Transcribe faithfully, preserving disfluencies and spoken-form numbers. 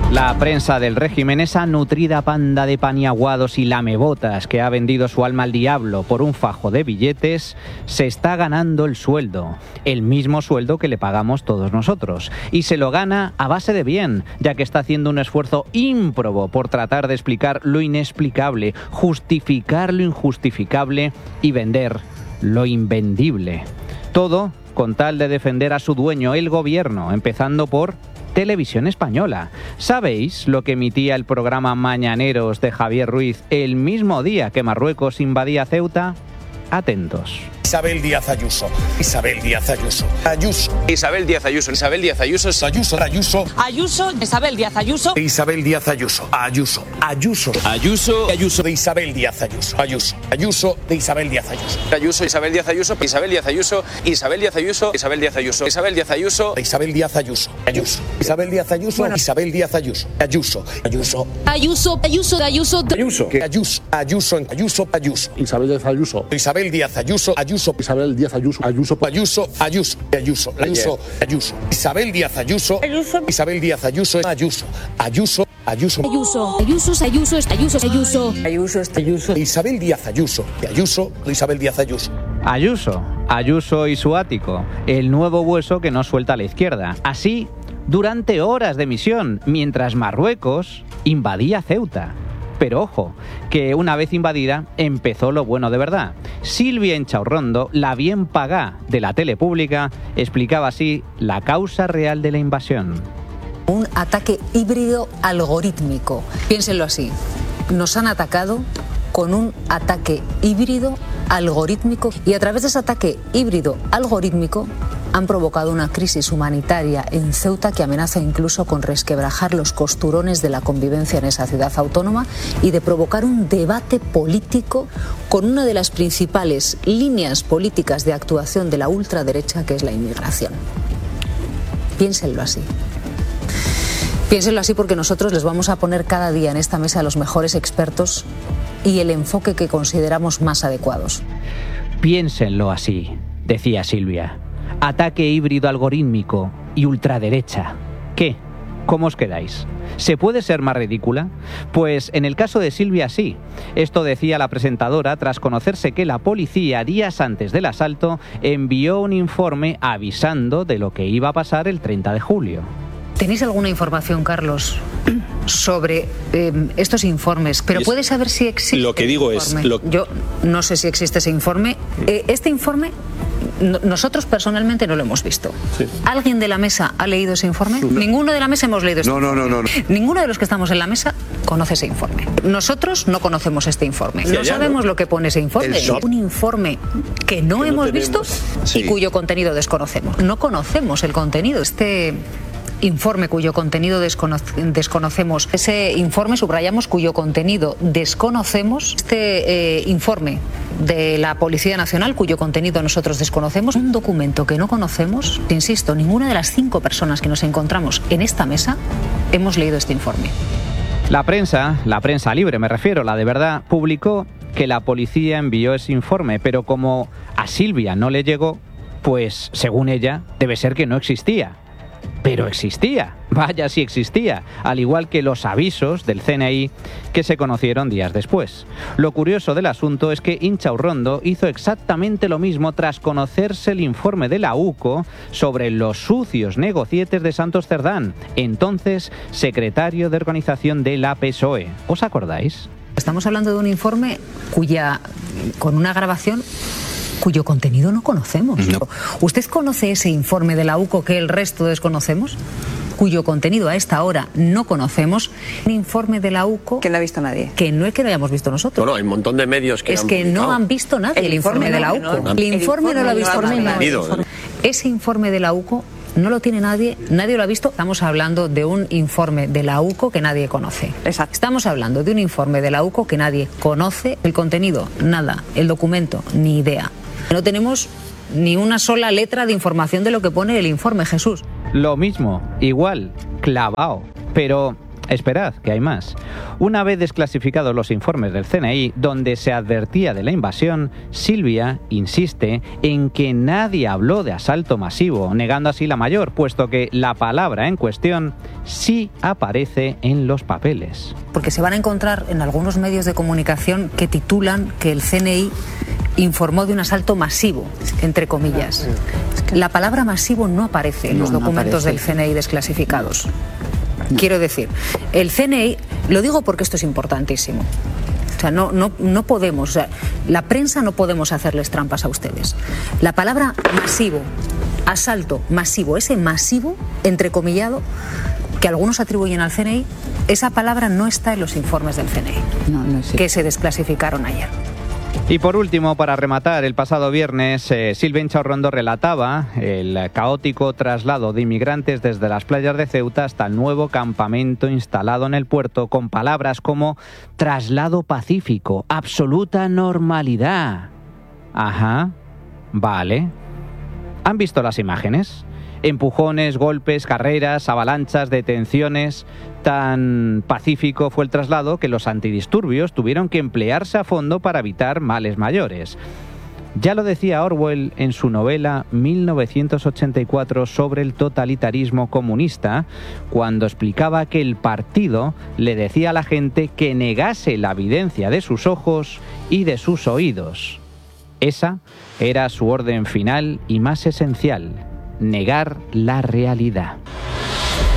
La prensa del régimen, esa nutrida panda de paniaguados y lamebotas que ha vendido su alma al diablo por un fajo de billetes, se está ganando el sueldo, el mismo sueldo que le pagamos todos nosotros. Y se lo gana a base de bien, ya que está haciendo un esfuerzo ímprobo por tratar de explicar lo inexplicable, justificar lo injustificable y vender lo invendible. Todo con tal de defender a su dueño, el gobierno, empezando por Televisión Española. ¿Sabéis lo que emitía el programa Mañaneros de Javier Ruiz el mismo día que Marruecos invadía Ceuta? Atentos. Isabel Díaz Ayuso. Isabel Díaz Ayuso. Ayuso. Isabel Díaz Ayuso. Isabel Díaz Ayuso. Ayuso. Ayuso. Ayuso. Isabel Díaz Ayuso. Isabel Díaz Ayuso. Ayuso. Ayuso. Ayuso. Ayuso de Isabel Díaz Ayuso. Ayuso. Ayuso de Isabel Díaz Ayuso. Ayuso. Isabel Díaz Ayuso. Isabel Díaz Ayuso. Isabel Díaz Ayuso. Isabel Díaz Ayuso. Isabel Díaz Ayuso. Isabel Díaz Ayuso. Ayuso. Isabel Díaz Ayuso. Isabel Díaz Ayuso. Ayuso. Ayuso. Ayuso. Ayuso. Ayuso. Ayuso. Ayuso. Ayuso. Ayuso. Ayuso. Isabel Díaz Ayuso. Isabel Díaz Ayuso. Ayuso. Isabel Díaz Ayuso. Ayuso. Ayuso. Ayuso. Ayuso. Ayuso. Ayuso. Isabel Díaz Ayuso. Ayuso. Isabel Díaz Ayuso. Ayuso. Ayuso. Ayuso. Ayuso. Ayuso. Ayuso. Ayuso. Ayuso. Ayuso. Ayuso. Isabel Díaz Ayuso. Ayuso. Isabel Díaz Ayuso. Ayuso. Ayuso y su ático. El nuevo hueso que no suelta a la izquierda. Así, durante horas de emisión, mientras Marruecos invadía Ceuta. Pero ojo, que una vez invadida, empezó lo bueno de verdad. Silvia Inchaurrondo, la bien pagá de la tele pública, explicaba así la causa real de la invasión. Un ataque híbrido algorítmico. Piénsenlo así. Nos han atacado con un ataque híbrido algorítmico y a través de ese ataque híbrido algorítmico han provocado una crisis humanitaria en Ceuta que amenaza incluso con resquebrajar los costurones de la convivencia en esa ciudad autónoma y de provocar un debate político con una de las principales líneas políticas de actuación de la ultraderecha, que es la inmigración. Piénsenlo así. Piénsenlo así porque nosotros les vamos a poner cada día en esta mesa a los mejores expertos y el enfoque que consideramos más adecuados. Piénsenlo así, decía Silvia. Ataque híbrido algorítmico y ultraderecha. ¿Qué? ¿Cómo os quedáis? ¿Se puede ser más ridícula? Pues en el caso de Silvia sí. Esto decía la presentadora tras conocerse que la policía, días antes del asalto, envió un informe avisando de lo que iba a pasar el treinta de julio. ¿Tenéis alguna información, Carlos, sobre eh, estos informes? Pero ¿puedes saber si existe? Lo que digo es... Lo... Yo no sé si existe ese informe. Eh, este informe... Nosotros personalmente no lo hemos visto. Sí. ¿Alguien de la mesa ha leído ese informe? No. Ninguno de la mesa hemos leído ese no, informe. No, no, no, no. Ninguno de los que estamos en la mesa conoce ese informe. Nosotros no conocemos este informe. Sí, no sabemos no. lo que pone ese informe. Un informe que no que hemos no visto sí. y cuyo contenido desconocemos. No conocemos el contenido. Este informe cuyo contenido descono- desconocemos. Ese informe, subrayamos, cuyo contenido desconocemos. Este eh, informe de la Policía Nacional, cuyo contenido nosotros desconocemos. Un documento que no conocemos. Insisto, ninguna de las cinco personas que nos encontramos en esta mesa hemos leído este informe. La prensa, la prensa libre me refiero, la de verdad, publicó que la policía envió ese informe, pero como a Silvia no le llegó, pues, según ella, debe ser que no existía. Pero existía, vaya si existía, al igual que los avisos del C N I que se conocieron días después. Lo curioso del asunto es que Inchaurrondo hizo exactamente lo mismo tras conocerse el informe de la U C O sobre los sucios negocietes de Santos Cerdán, entonces secretario de organización de la P S O E. ¿Os acordáis? Estamos hablando de un informe cuya, con una grabación cuyo contenido no conocemos. No. ¿Usted conoce ese informe de la U C O que el resto desconocemos? Cuyo contenido a esta hora no conocemos. Un informe de la U C O que no ha visto nadie. Que no es que lo hayamos visto nosotros. No, no, hay un montón de medios que es han que publicado. No han visto nadie el, el informe, informe de la U C O. No, el, el informe no lo ha visto nadie. Ese informe de la U C O no lo tiene nadie, nadie lo ha visto. Estamos hablando de un informe de la U C O que nadie conoce. Exacto. Estamos hablando de un informe de la U C O que nadie conoce. El contenido, nada. El documento, ni idea. No tenemos ni una sola letra de información de lo que pone el informe, Jesús. Lo mismo, igual, clavado. Pero Esperad, que hay más. Una vez desclasificados los informes del C N I, donde se advertía de la invasión, Silvia insiste en que nadie habló de asalto masivo, negando así la mayor, puesto que la palabra en cuestión sí aparece en los papeles. Porque se van a encontrar en algunos medios de comunicación que titulan que el C N I informó de un asalto masivo, entre comillas. La palabra masivo no aparece en los documentos del C N I desclasificados. No. Quiero decir, el C N I, lo digo porque esto es importantísimo. O sea, no, no, no podemos, o sea, la prensa no podemos hacerles trampas a ustedes. La palabra masivo, asalto masivo, ese masivo, entrecomillado, que algunos atribuyen al C N I, esa palabra no está en los informes del C N I, no, no sé. que se desclasificaron ayer. Y por último, para rematar, el pasado viernes, eh, Silvencha Orrondo relataba el caótico traslado de inmigrantes desde las playas de Ceuta hasta el nuevo campamento instalado en el puerto, con palabras como traslado pacífico, absoluta normalidad. Ajá, vale. ¿Han visto las imágenes? Empujones, golpes, carreras, avalanchas, detenciones. Tan pacífico fue el traslado que los antidisturbios tuvieron que emplearse a fondo para evitar males mayores. Ya lo decía Orwell en su novela mil novecientos ochenta y cuatro sobre el totalitarismo comunista, cuando explicaba que el partido le decía a la gente que negase la evidencia de sus ojos y de sus oídos. Esa era su orden final y más esencial: negar la realidad.